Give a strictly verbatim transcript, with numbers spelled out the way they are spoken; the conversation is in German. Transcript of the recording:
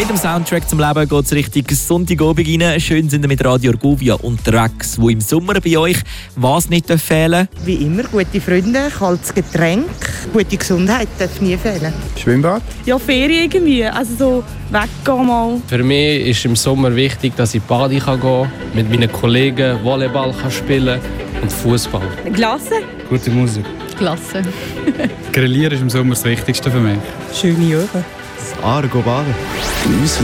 Mit dem Soundtrack zum Leben geht es Richtung Sonntagabend rein. Schön sind wir mit Radio Argovia unterwegs. Wo im Sommer bei euch was nicht fehlen darf? Wie immer, gute Freunde, kaltes Getränk, gute Gesundheit darf nie fehlen. Schwimmbad? Ja, Ferien irgendwie, also so weggehen mal. Für mich ist im Sommer wichtig, dass ich Badi gehen kann, mit meinen Kollegen Volleyball kann spielen und Fußball. Glasse? Gute Musik. Klasse. Grillieren ist im Sommer das Wichtigste für mich. Schöne Jahre. Das Aargau baden.